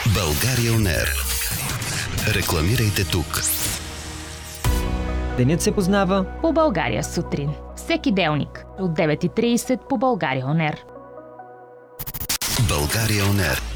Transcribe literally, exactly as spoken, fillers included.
България Он Ер. Рекламирайте тук. Денят се познава по България сутрин. Всеки делник от девет и трийсет по България Он Ер. България Он Ер.